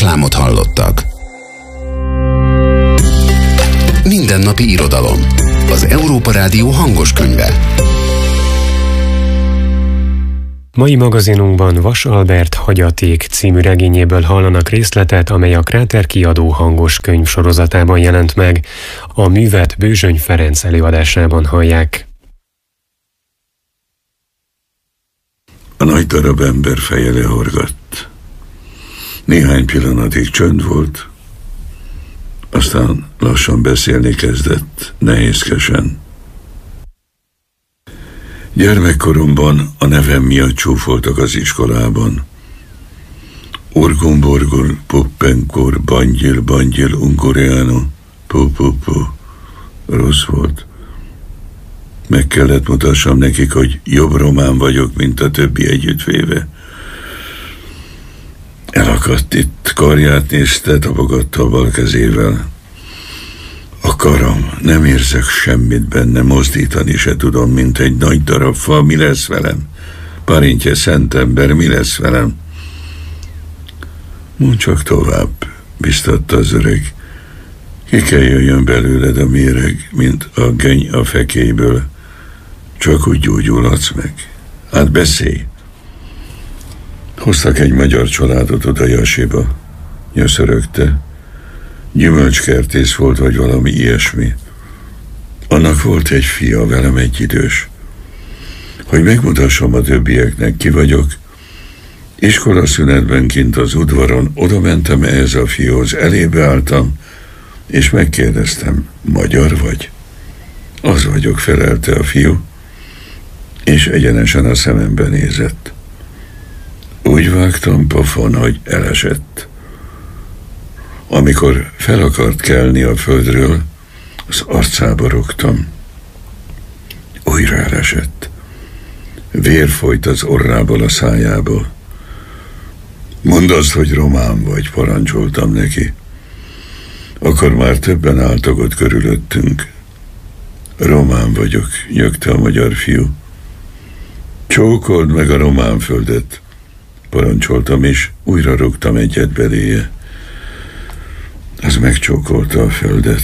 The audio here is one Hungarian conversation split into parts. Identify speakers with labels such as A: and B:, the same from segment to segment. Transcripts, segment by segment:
A: reklámot hallottak. Mindennapi irodalom. Az Európa Rádió hangos könyve.
B: Mai magazinunkban Vas Albert Hagyaték című regényéből hallanak részletet, amely a Kráter kiadó hangos könyv sorozatában jelent meg. A művet Bőzsöny Ferenc előadásában hallják.
C: A nagy darab ember feje lehorgadt. Néhány pillanatig csönd volt, aztán lassan beszélni kezdett, nehézkesen. Gyermekkoromban a nevem miatt csúfoltak az iskolában. Urgumborgul, puppenkor, bangyil, ungureano, pu. Rossz volt. Meg kellett mutassam nekik, hogy jobb román vagyok, mint a többi együttvéve. Elakadt itt, karját nézte, tapogatta a bal kezével. A karam, nem érzek semmit benne, mozdítani se tudom, mint egy nagy darab fa. Mi lesz velem? Parintje szentember, mi lesz velem? Mondd csak tovább, biztatta az öreg. Ki kell jöjjön belőled a méreg, mint a geny a fekélyből. Csak úgy gyógyulhatsz meg. Hát beszélj! Hoztak egy magyar családot oda Jasiba. Nyöszörögte. Gyümölcskertész volt, vagy valami ilyesmi. Annak volt egy fia, velem egyidős. Hogy megmutassam a többieknek, ki vagyok, iskolaszünetben kint az udvaron oda mentem ehhez a fiúhoz, elébe álltam, és megkérdeztem, magyar vagy? Az vagyok, felelte a fiú, és egyenesen a szemembe nézett. Úgy vágtam pofon, hogy elesett. Amikor fel akart kelni a földről, az arcába rúgtam. Újra elesett. Vér folyt az orrából, a szájából. Mondd azt, hogy román vagy, parancsoltam neki. Akkor már többen álltak ott körülöttünk. Román vagyok, nyögte a magyar fiú. Csókold meg a román földet, parancsoltam, és újra rúgtam egyet beléje. Az megcsókolta a földet.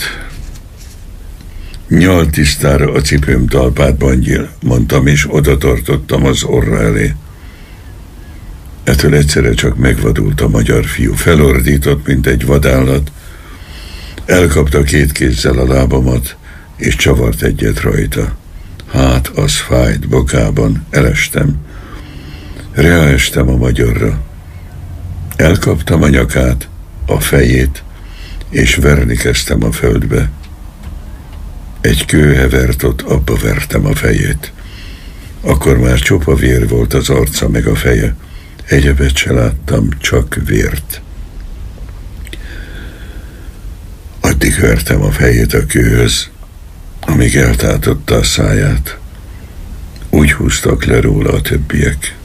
C: Nyal tisztára a cipőm talpát, bangyil, mondtam, és oda tartottam az orra elé. Ettől egyszerre csak megvadult a magyar fiú, felordított, mint egy vadállat, elkapta két kézzel a lábamat, és csavart egyet rajta. Hát, az fájt, bokában, elestem. Ráestem a magyarra. Elkaptam a nyakát, a fejét, és verni kezdtem a földbe. Egy kő hevert ott, abba vertem a fejét. Akkor már csupa vér volt az arca meg a feje. Egyebet se láttam, csak vért. Addig vertem a fejét a kőhöz, amíg eltátotta a száját. Úgy húztak le róla a többiek.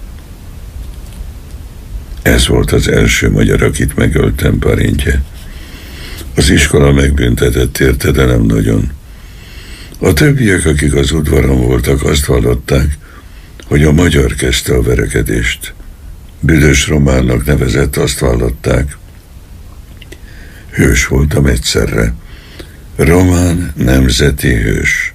C: Ez volt az első magyar, akit megöltem, parintje. Az iskola megbüntetett, érted, nem nagyon. A többiek, akik az udvaron voltak, azt vallották, hogy a magyar kezdte a verekedést. Büdös románnak nevezett, azt vallották. Hős voltam egyszerre. Román nemzeti hős.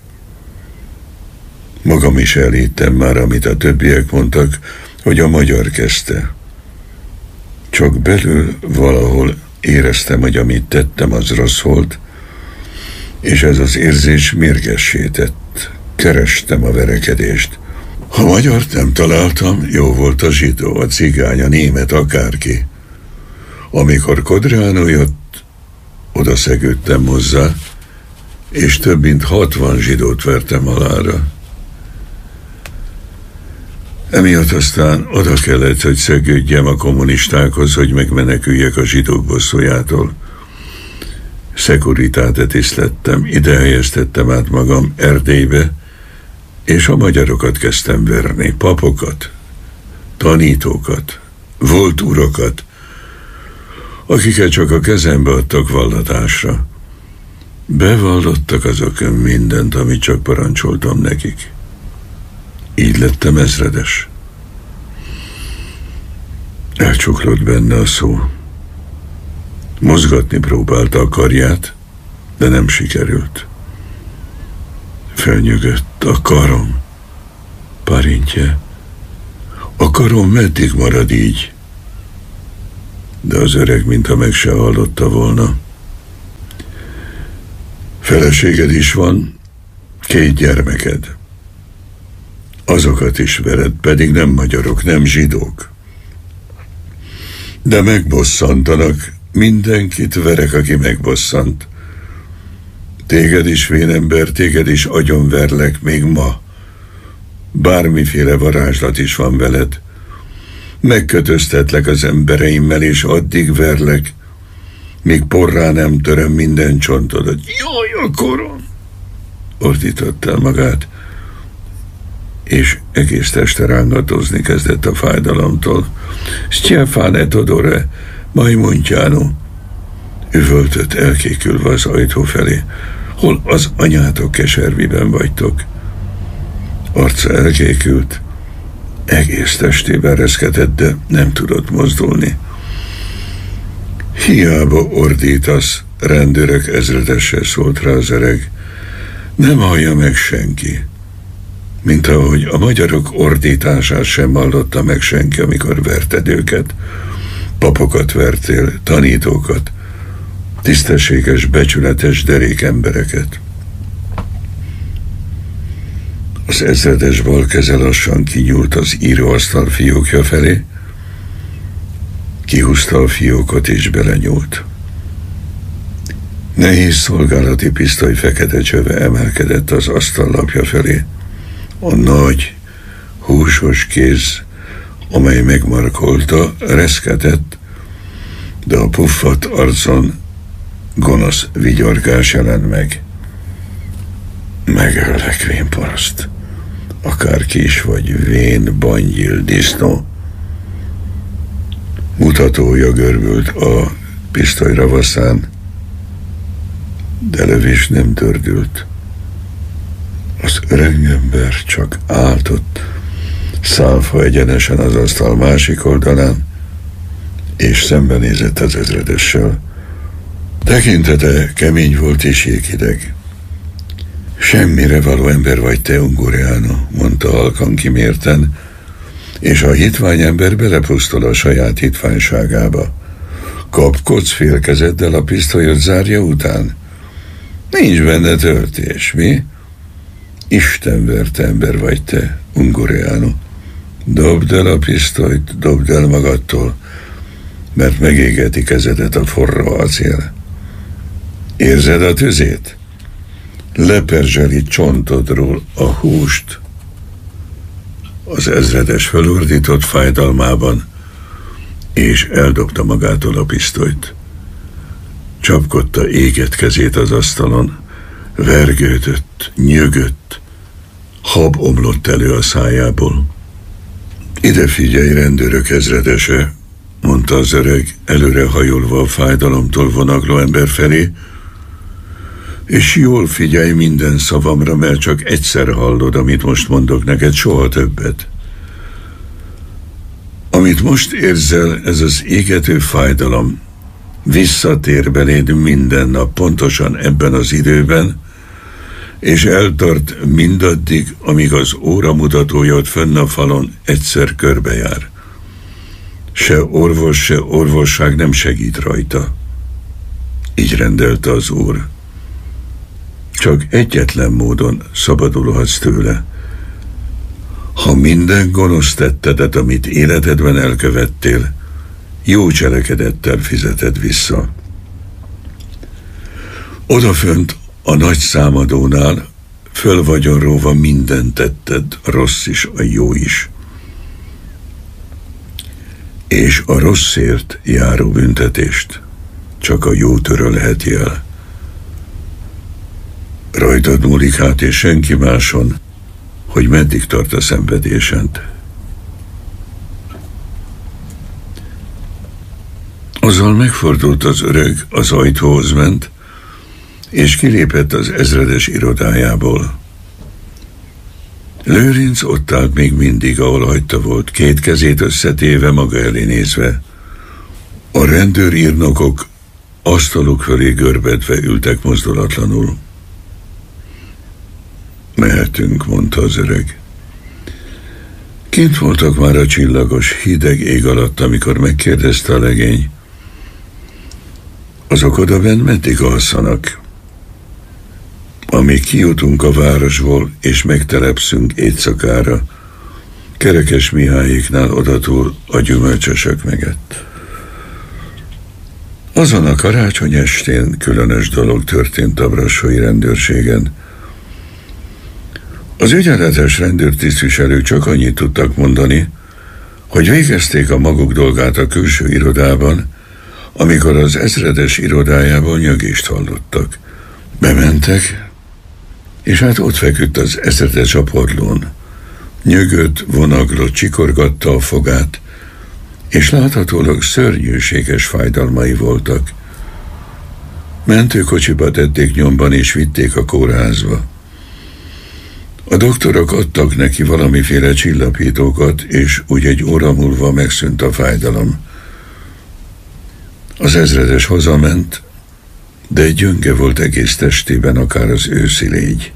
C: Magam is elhittem már, amit a többiek mondtak, hogy a magyar kezdte. Csak belül valahol éreztem, hogy amit tettem, az rossz volt, és ez az érzés mérgessé tett. Kerestem a verekedést. Ha magyart nem találtam, jó volt a zsidó, a cigány, a német, akárki. Amikor Kodránó jött, oda szegődtem hozzá, és több mint 60 zsidót vertem halára. Emiatt aztán oda kellett, hogy szegődjem a kommunistákhoz, hogy megmeneküljek a zsidók bosszújától. Szekuritátet lettem, ide helyeztettem át magam Erdélybe, és a magyarokat kezdtem verni, papokat, tanítókat, volt urakat, akiket csak a kezembe adtak vallatásra. Bevallottak azok mindent, amit csak parancsoltam nekik. Így lettem ezredes. Elcsuklott benne a szó. Mozgatni próbálta a karját, de nem sikerült. Felnyögött. A karom. Parintje. A karom meddig marad így? De az öreg, mintha meg se hallotta volna. Feleséged is van, 2 gyermeked. Azokat is vered, pedig nem magyarok, nem zsidók. De megbosszantanak, mindenkit verek, aki megbosszant. Téged is, vénember, téged is agyonverlek még ma. Bármiféle varázslat is van veled. Megkötöztetlek az embereimmel, és addig verlek, míg porrá nem töröm minden csontodat. Jaj, a korom! Ordított el magát, és egész teste rángatózni kezdett a fájdalomtól. Stefane Todore, majmuntjánó, üvöltött elkékülve az ajtó felé. Hol az anyátok keserviben vagytok? Arca elkékült, egész testében reszketett, de nem tudott mozdulni. Hiába ordítasz, rendőrök ezredessel szólt rá az öreg. Nem hallja meg senki. Mint ahogy a magyarok ordítását sem hallotta meg senki, amikor verted őket. Papokat vertél, tanítókat, tisztességes, becsületes derék embereket. Az ezredes bal keze lassan kinyúlt az íróasztal fiókja felé, kihúzta a fiókot és belenyúlt. Nehéz szolgálati pisztoly fekete csöve emelkedett az asztallapja felé. A nagy, húsos kéz, amely megmarkolta, reszketett, de a puffat arcon gonosz vigyorgás jelent meg. Megöllek, vénparaszt. Akárki is vagy, vén, bangyil, disznó. Mutatója görbült a pisztoly ravaszán, de lövés nem tördült. Az öreg ember csak állt ott, szálfa egyenesen az asztal másik oldalán, és szembenézett az ezredessel. Tekintete kemény volt és jéghideg. Semmire való ember vagy te, Ungureanu, mondta halkan kimérten, és a hitvány ember belepusztul a saját hitványságába. Kapkodsz félkezeddel a pisztolyot zárja után? Nincs benne töltés, mi? Istenverte ember vagy te, Ungureanu. Dobd el a pisztolyt, dobd el magadtól, mert megégeti kezedet a forró acél. Érzed a tüzét? Leperzseli csontodról a húst. Az ezredes felordított fájdalmában, és eldobta magától a pisztolyt. Csapkodta égett kezét az asztalon, vergődött, nyögött, hab omlott elő a szájából. Ide figyelj, rendőrök ezredese, mondta az öreg, előrehajolva a fájdalomtól vonagló ember felé, és jól figyelj minden szavamra, mert csak egyszer hallod, amit most mondok neked, soha többet. Amit most érzel, ez az égető fájdalom, visszatér beléd minden nap, pontosan ebben az időben, és eltart mindaddig, amíg az óramutatója fönn a falon egyszer körbejár. Se orvos, se orvosság nem segít rajta. Így rendelte az úr. Csak egyetlen módon szabadulhatsz tőle. Ha minden gonosz tettedet, amit életedben elkövettél, jó cselekedettel fizeted vissza. Odafönt a nagy számadónál föl vagyon róva minden tetted, a rossz is, a jó is. És a rosszért járó büntetést csak a jó törölheti el. Rajtad múlik hát és senki máson, hogy meddig tart a szenvedésed. Azzal megfordult az öreg, az ajtóhoz ment, és kilépett az ezredes irodájából. Lőrinc ott állt még mindig, ahol hagyta volt, 2 kezét összetéve, maga elé nézve. A rendőrírnokok asztaluk fölé görbedve ültek mozdulatlanul. Mehetünk, mondta az öreg. Kint voltak már a csillagos, hideg ég alatt, amikor megkérdezte a legény. Azok odabenn meddig alszanak? Amíg kijutunk a városból, és megtelepszünk éjszakára, Kerekes Mihályéknál odatúl a gyümölcsösök megett. Azon a karácsony estén különös dolog történt a brassói rendőrségen. Az ügyeletes rendőrtisztviselők csak annyit tudtak mondani, hogy végezték a maguk dolgát a külső irodában, amikor az ezredes irodájában nyögést hallottak. Bementek, és hát ott feküdt az ezredes a padlón. Nyögött, vonaglott, csikorgatta a fogát, és láthatólag szörnyűséges fájdalmai voltak. Mentőkocsiba tették nyomban, és vitték a kórházba. A doktorok adtak neki valamiféle csillapítókat, és úgy egy óra múlva megszűnt a fájdalom. Az ezredes hazament, de gyönge volt egész testében, akár az őszi légy.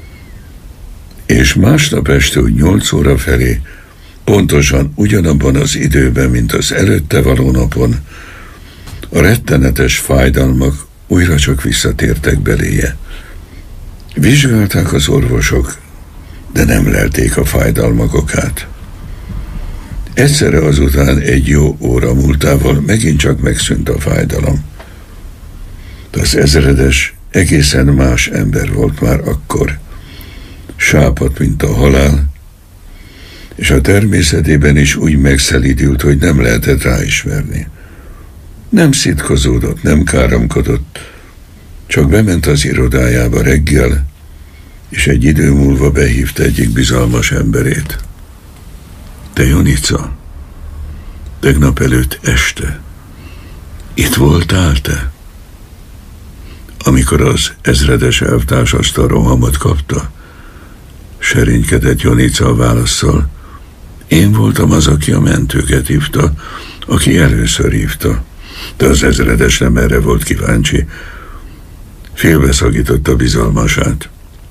C: És másnap este úgy 8 óra felé, pontosan ugyanabban az időben, mint az előtte való napon, a rettenetes fájdalmak újra csak visszatértek beléje. Vizsgálták az orvosok, de nem lelték a fájdalmak okát. Egyszerre azután egy jó óra múltával megint csak megszűnt a fájdalom. De az ezredes egészen más ember volt már akkor. Sápadt, mint a halál, és a természetében is úgy megszelídült, hogy nem lehetett ráismerni. Nem szitkozódott, nem káromkodott, csak bement az irodájába reggel, és egy idő múlva behívta egyik bizalmas emberét. Te, Jonica, tegnap előtt este itt voltál te? Amikor az ezredes elvtárs azt a rohamot kapta, serénykedett Jonica a válasszal. Én voltam az, aki a mentőket hívta, aki először hívta, de az ezredes nem erre volt kíváncsi. Félbeszakította bizalmasát.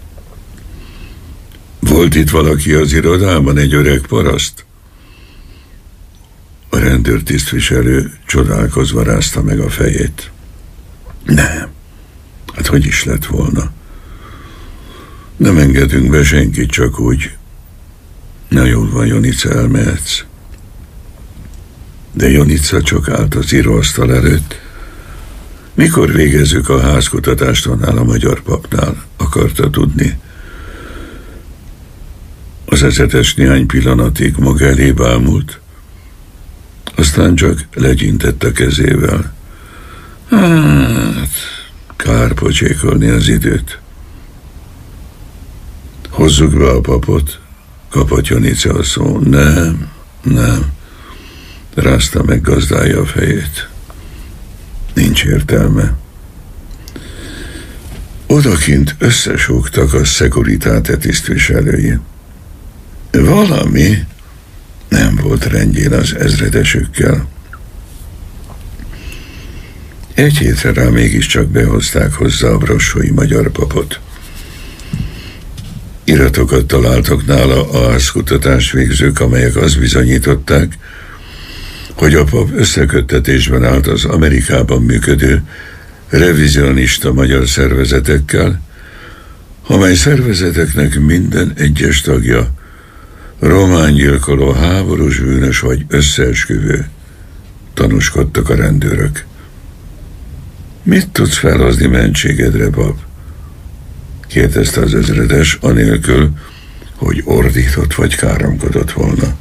C: Volt itt valaki az irodában, egy öreg paraszt? A rendőrtisztviselő csodálkozva rázta meg a fejét. Nem, hát hogy is lett volna? Nem engedünk be senkit csak úgy. Na jól van, Jonica, elmehetsz. De Jonica csak állt az íróasztal előtt. Mikor végezzük a házkutatást annál a magyar papnál, akarta tudni. Az ezredes néhány pillanatig maga elé bámult, aztán csak legyintett a kezével. Hát, kár pocsékolni az időt. Hozzuk be a papot, kapott Jonica a szó. Nem, rázta meg gazdája a fejét. Nincs értelme. Odakint összesúgtak a Securitate tisztviselői. Valami nem volt rendjén az ezredesükkel. Egy hétre rá mégiscsak behozták hozzá a brassói magyar papot. Iratokat találtak nála a házkutatást végzők, amelyek azt bizonyították, hogy a pap összeköttetésben állt az Amerikában működő revizionista magyar szervezetekkel, amely szervezeteknek minden egyes tagja romángyilkoló, háborús bűnös vagy összeesküvő, tanúskodtak a rendőrök. Mit tudsz felhozni mentségedre, pap? Kérdezte az ezredes, anélkül, hogy ordított vagy káromkodott volna.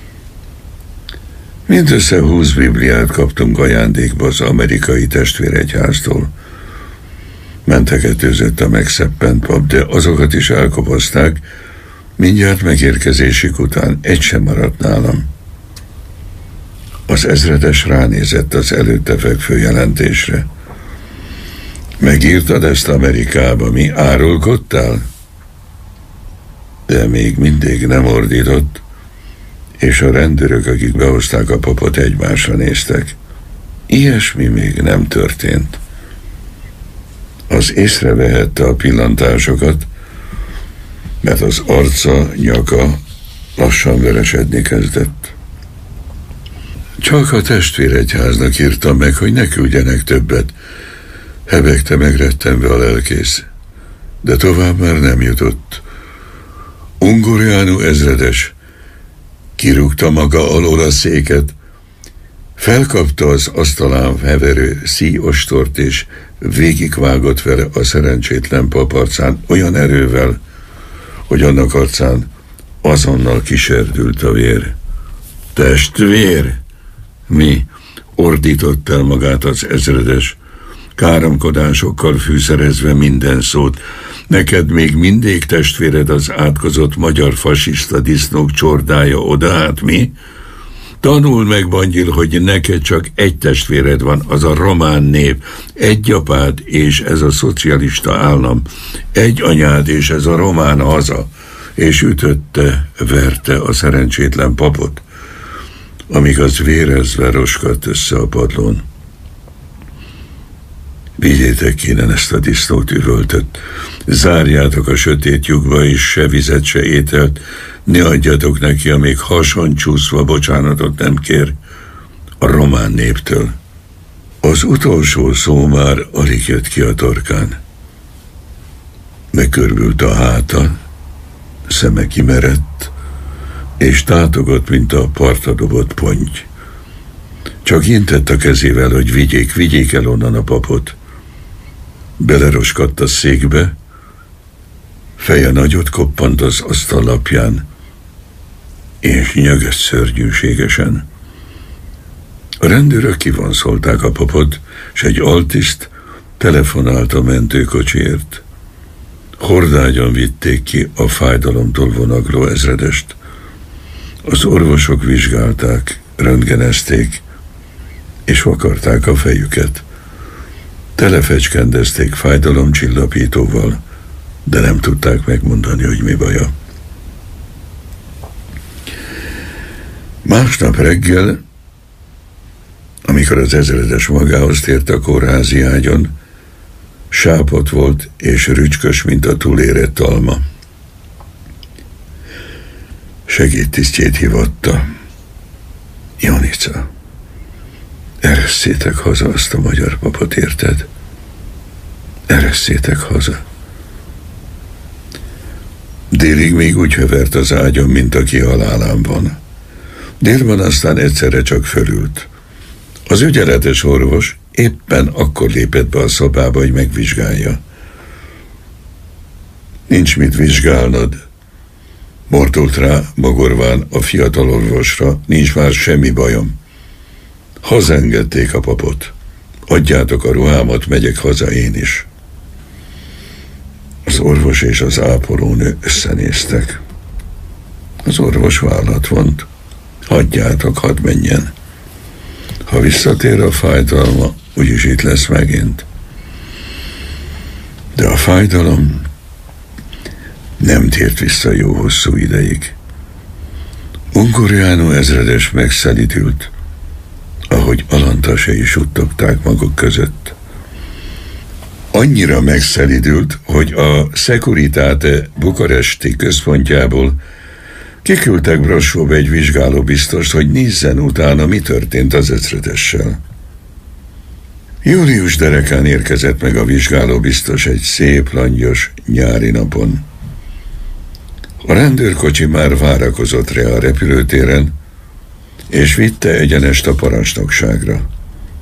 C: Mindössze 20 bibliát kaptunk ajándékba az amerikai testvéregyháztól. Mentegetőzött a megszeppent pap, de azokat is elkobozták, mindjárt megérkezésük után egy sem maradt nálam. Az ezredes ránézett az előtte fekvő jelentésre. Megírtad ezt Amerikába, mi árulkodtál? De még mindig nem ordított, és a rendőrök, akik behozták a papot, egymásra néztek. Ilyesmi még nem történt. Az észrevehette a pillantásokat, mert az arca, nyaka lassan veresedni kezdett. Csak a testvéregyháznak írtam meg, hogy ne küldjenek többet, hebegte megrettenve a lelkész, de tovább már nem jutott. Ungoriánu ezredes kirúgta maga alól a széket, felkapta az asztalán heverő szíjostort, és végigvágott vele a szerencsétlen pap arcán olyan erővel, hogy annak arcán azonnal kiserdült a vér. Testvér! Mi? Ordított el magát az ezredes, káromkodásokkal fűszerezve minden szót. Neked még mindig testvéred az átkozott magyar fasiszta disznók csordája oda, hát mi? Tanuld meg, Bangyil, hogy neked csak egy testvéred van, az a román nép, egy apád, és ez a szocialista állam, egy anyád, és ez a román haza, és ütötte, verte a szerencsétlen papot, amíg az vérezve roskadt össze a padlón. Vigyétek innen ezt a disznót, üvöltött. Zárjátok a sötét lyukba, és se vizet, se ételt, ne adjatok neki, amíg hason csúszva bocsánatot nem kér a román néptől. Az utolsó szó már alig jött ki a torkán. Megkörbült a háta, szeme kimerett, és tátogott, mint a partra dobott ponty. Csak intett a kezével, hogy vigyék el onnan a papot. Beleroskadt a székbe, feje nagyot koppant az asztallapján, és nyögött szörnyűségesen. A rendőrök kivonszolták a papot, s egy altiszt telefonált a mentőkocsiért. Hordágyon vitték ki a fájdalomtól vonagló ezredest. Az orvosok vizsgálták, röntgenezték, és vakarták a fejüket. Telefecskendezték fájdalomcsillapítóval, de nem tudták megmondani, hogy mi baja. Másnap reggel, amikor az ezredes magához tért a kórházi ágyon, sápadt volt és rücskös, mint a túlérett alma. Segédtisztjét hívatta. Janica, eresszétek haza azt a magyar papot, érted? Eresszétek haza. Délig még úgy hövert az ágyon, mint aki halálán van. Délben aztán egyszerre csak fölült. Az ügyeletes orvos éppen akkor lépett be a szobába, hogy megvizsgálja. Nincs mit vizsgálnod, mordult rá mogorván a fiatal orvosra, nincs már semmi bajom. Hazaengedték a papot. Adjátok a ruhámat, megyek haza én is. Az orvos és az ápolónő összenéztek. Az orvos vállat vont. Hagyjátok, hadd menjen. Ha visszatér a fájdalma, úgyis itt lesz megint. De a fájdalom nem tért vissza jó hosszú ideig. Ungoriánu ezredes megszelidült, ahogy alantasai suttogták maguk között. Annyira megszelidült, hogy a Securitate bukaresti központjából kiküldtek Brassóba egy vizsgálóbiztost, hogy nézzen utána, mi történt az ezredessel. Július derekán érkezett meg a vizsgálóbiztos egy szép, langyos nyári napon. A rendőrkocsi már várakozott rá a repülőtéren, és vitte egyenest a parancsnokságra.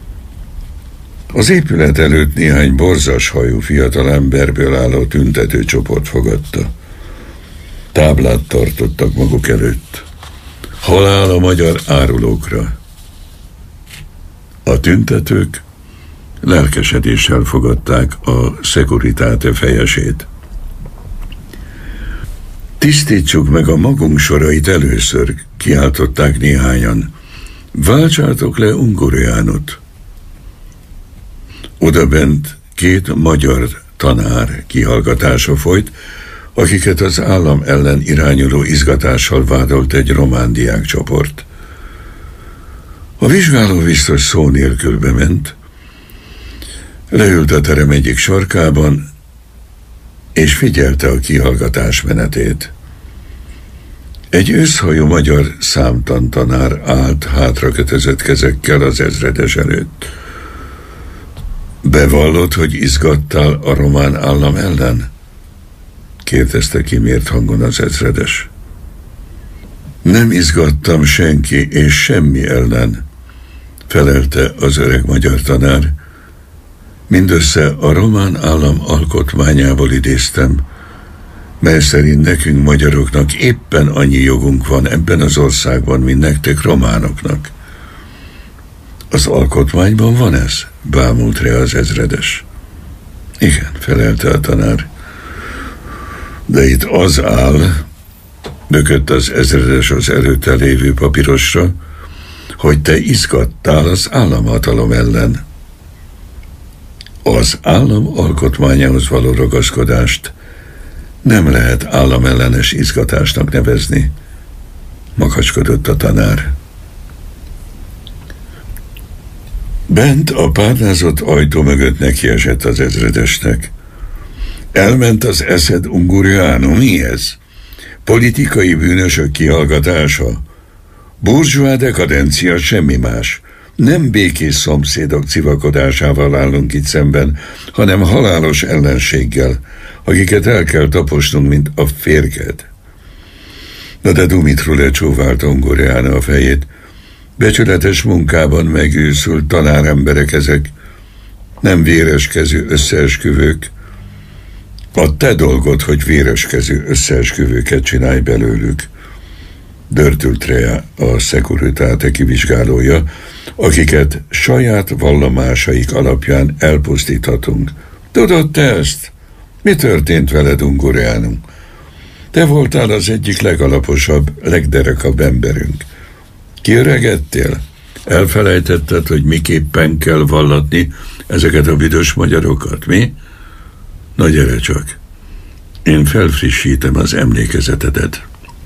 C: Az épület előtt néhány borzas hajú fiatalemberből álló tüntetőcsoport fogadta. Táblát tartottak maguk előtt. Halál a magyar árulókra. A tüntetők lelkesedéssel fogadták a Securitate fejesét. Tisztítsuk meg a magunk sorait először, kiáltották néhányan. Váltsátok le Ungoriánut. Odabent 2 magyar tanár kihallgatása folyt, akiket az állam ellen irányuló izgatással vádolt egy román diákcsoport. A vizsgáló biztos szó nélkül bement, leült a terem egyik sarkában, és figyelte a kihallgatás menetét. Egy őszhajú magyar számtantanár állt hátrakötözött kezekkel az ezredes előtt. Bevallott, hogy izgattál a román állam ellen? Kérdezte kimért hangon az ezredes. Nem izgattam senki és semmi ellen, felelte az öreg magyar tanár. Mindössze a román állam alkotmányából idéztem, mely szerint nekünk magyaroknak éppen annyi jogunk van ebben az országban, mint nektek románoknak. Az alkotmányban van ez? Bámult rá az ezredes. Igen, felelte a tanár. De itt az áll, bökött az ezredes az előtte lévő papírosra, hogy te izgattál az államhatalom ellen. Az állam alkotmányához való ragaszkodást nem lehet államellenes izgatásnak nevezni, makacskodott a tanár. Bent a párnázott ajtó mögött nekiesett az ezredesnek. Elment az eszed, Ungureanu, mi ez? Politikai bűnösök kihallgatása? Burzsóá dekadencia, semmi más. Nem békés szomszédok civakodásával állunk itt szemben, hanem halálos ellenséggel, akiket el kell taposnunk, mint a férged. Na de Dumitru lecsóválta Ungureanu a fejét. Becsületes munkában megőszült tanáremberek ezek, nem véreskező összeesküvők. A te dolgod, hogy véreskező összeesküvőket csinálj belőlük. Dörtült rá a Securitate kivizsgálója, akiket saját vallomásaik alapján elpusztíthatunk. Tudod te ezt? Mi történt veled, Ungureanu? Te voltál az egyik legalaposabb, legderekabb emberünk. Kiöregedtél? Elfelejtetted, hogy miképpen kell vallatni ezeket a büdös magyarokat, mi? Na gyere csak, én felfrissítem az emlékezetedet.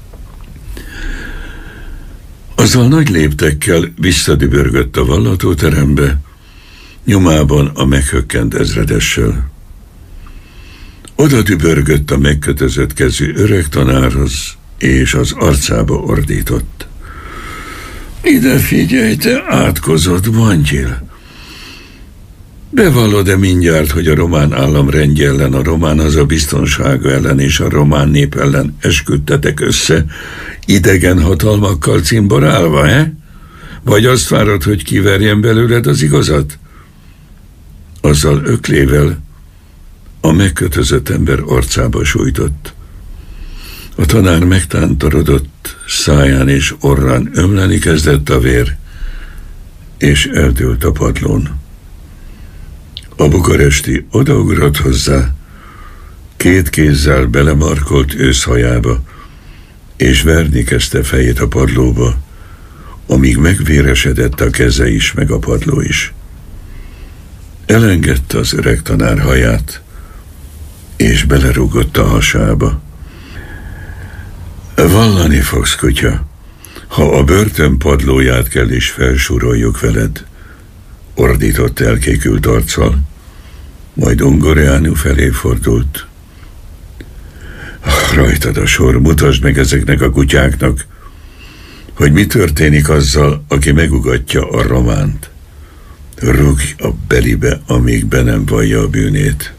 C: Azzal nagy léptekkel visszadübörgött a vallatóterembe, nyomában a meghökkent ezredessel. Oda dübörgött a megkötözött kezű öreg tanárhoz, és az arcába ordított. Ide figyelj, te átkozott bangyil! Bevallod-e mindjárt, hogy a román állam rendje ellen, a román hazabiztonsága ellen és a román nép ellen esküdtetek össze, idegen hatalmakkal cimborálva, Vagy azt várod, hogy kiverjen belőled az igazat? Azzal öklével a megkötözött ember arcába sújtott. A tanár megtántorodott, száján és orrán ömleni kezdett a vér, és eldőlt a padlón. A bukaresti odaugrott hozzá, két kézzel belemarkolt őszhajába, és verni kezdte fejét a padlóba, amíg megvéresedett a keze is, meg a padló is. Elengedte az öreg tanár haját, és belerúgott a hasába. Vallani fogsz, kutya, ha a börtön padlóját kell is felsúroljuk veled, ordított elkékült arccal, majd Ungureanu felé fordult. Rajtad a sor, mutasd meg ezeknek a kutyáknak, hogy mi történik azzal, aki megugatja a románt. Rúgj a belibe, amíg be nem vallja a bűnét.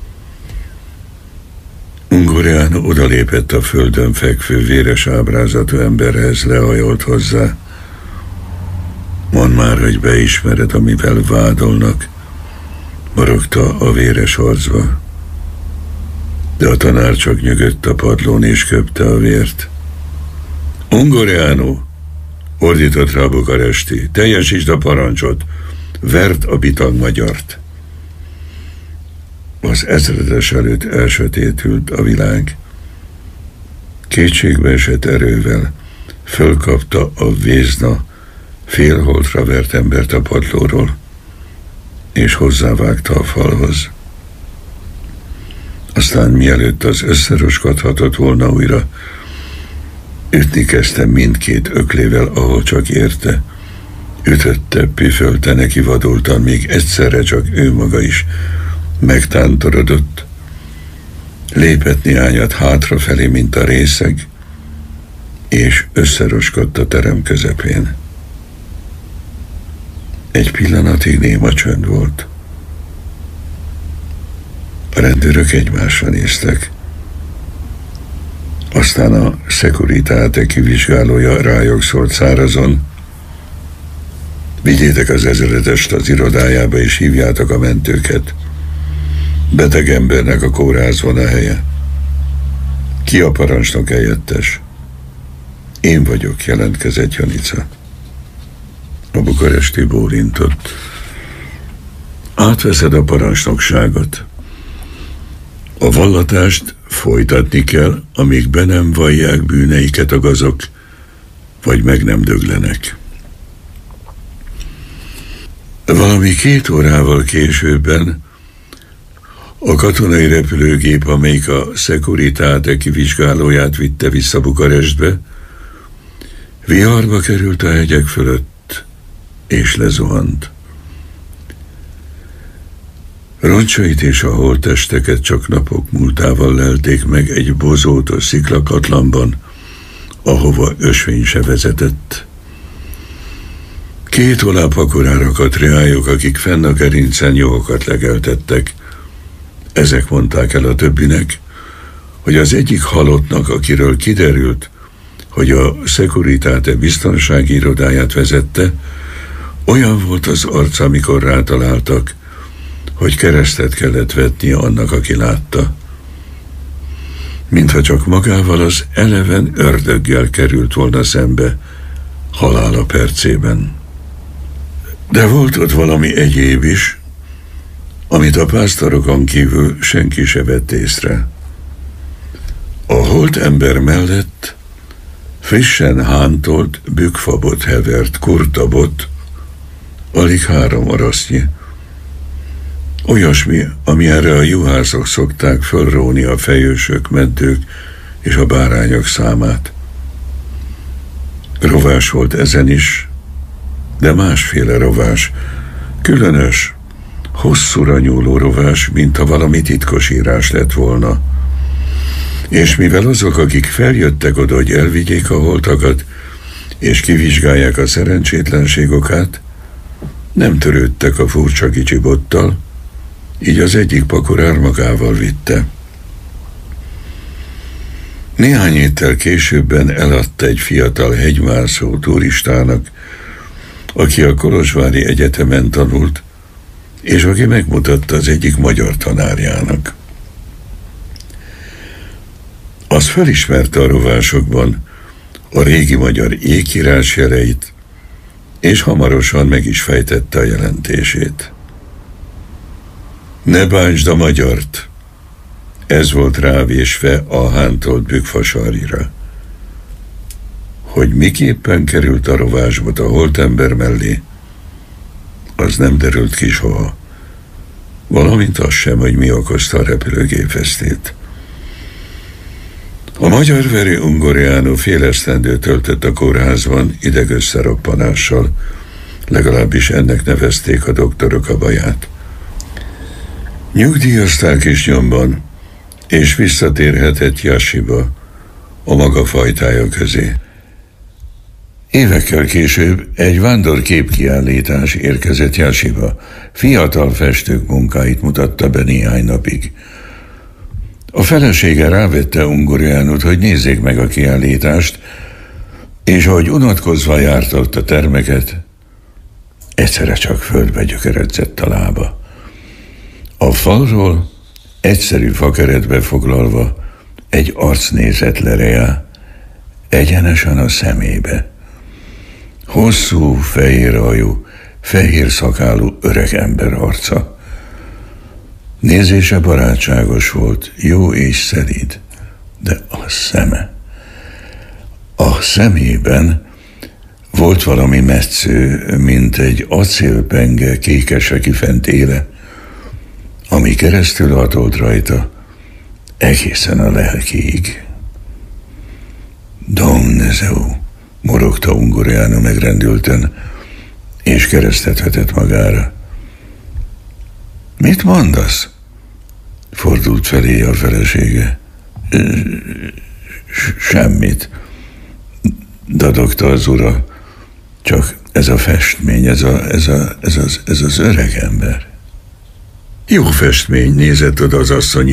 C: Ungureanu odalépett a földön fekvő véres ábrázatú emberhez, lehajolt hozzá. Mondd már, hogy beismered, amivel vádolnak, morogta a véres harcba. De a tanár csak nyögött a padlón és köpte a vért. Ungureanu, ordított rá bukaresti, teljesítsd a parancsot, verd a bitag magyart. Az ezredes előtt elsötétült a világ. Kétségbe esett erővel fölkapta a vézna félholtra vert embert a padlóról, és hozzávágta a falhoz. Aztán mielőtt az összeroskadhatott volna újra, ütni kezdte mindkét öklével, ahol csak érte, Ütötte, püfölte, neki vadultan, még egyszerre csak ő maga is megtántorodott. Lépett néhányat hátrafelé, mint a részeg, és összeroskadt a terem közepén. Egy pillanatig néma csönd volt. A rendőrök egymásra néztek. Aztán a Securitate kivizsgálója rájuk szólt szárazon: vigyétek az ezredest az irodájába, és hívjátok a mentőket. Beteg embernek a kórházban a helye. Ki a parancsnok helyettes? Én vagyok, jelentkezett Janica. A bukaresti bólintott. Átveszed a parancsnokságot. A vallatást folytatni kell, amíg be nem vallják bűneiket a gazok, vagy meg nem döglenek. Valami 2 órával későbben a katonai repülőgép, amelyik a Securitate kivizsgálóját vitte vissza Bukarestbe, viharba került a hegyek fölött, és lezuhant. Roncsait és a holttesteket csak napok múltával lelték meg egy bozótos sziklakatlanban, ahova ösvény se vezetett. 2 olápakorára akadt reályok, akik fenn a gerincen juhokat legeltettek. Ezek mondták el a többinek, hogy az egyik halottnak, akiről kiderült, hogy a Securitate biztonsági irodáját vezette, olyan volt az arca, amikor rátaláltak, hogy keresztet kellett vetnie annak, aki látta. Mintha csak magával az eleven ördöggel került volna szembe halála percében. De volt ott valami egyéb is, amit a pásztorokon kívül senki se vett észre. A holt ember mellett frissen hántolt bükkfabot hevert kurtabot, alig 3 arasznyi. Olyasmi, amilyenre a juhászok szokták fölróni a fejősök, mentők és a bárányok számát. Rovás volt ezen is, de másféle rovás, különös, hosszúra nyúló rovás, mintha valami titkos írás lett volna. És mivel azok, akik feljöttek oda, hogy elvigyék a holtakat, és kivizsgálják a szerencsétlenségokát, nem törődtek a furcsa kicsi bottal, így az egyik pakorár magával vitte. Néhány héttel későbben eladta egy fiatal hegymászó turistának, aki a Kolozsvári Egyetemen tanult, és aki megmutatta az egyik magyar tanárjának. Az felismerte a rovásokban a régi magyar ékírás jeleit, és hamarosan meg is fejtette a jelentését. Ne bántsd a magyart! Ez volt rávésve a hántolt bükkfasarira. Hogy miképpen került a rovásbot a holtember mellé, az nem derült ki soha. Valamint az sem, hogy mi okozta a repülőgép vesztét. A magyar verő Ungoriano fél esztendőt töltött a kórházban idegösszeroppanással, legalábbis ennek nevezték a doktorok a baját. Nyugdíjazták is nyomban, és visszatérhetett Jasiba, a maga fajtája közé. Évekkel később egy vándorképkiállítás érkezett Jasiba. Fiatal festők munkáit mutatta be néhány napig. A felesége rávette Ungoriánut, hogy nézzék meg a kiállítást, és ahogy unatkozva járta ott a termeket, egyszerre csak földbe gyökeredzett a lába. A falról egyszerű fakeretbe foglalva egy arc nézett le rá, egyenesen a szemébe. Hosszú, fehér hajú, fehér szakálú öreg ember arca. Nézése barátságos volt, jó és szelíd, de a szeme. A szemében volt valami metsző, mint egy acélpenge kékesre kifent éle, ami keresztül hatolt rajta egészen a lelkiig. Domnezeu, morogta Ungoriano megrendülten, és keresztet vetett magára. Mit mondasz? Fordult felé a felesége. Semmit, dadogta az ura. Csak ez a festmény, ez az öreg ember. Jó festmény, nézett oda az asszony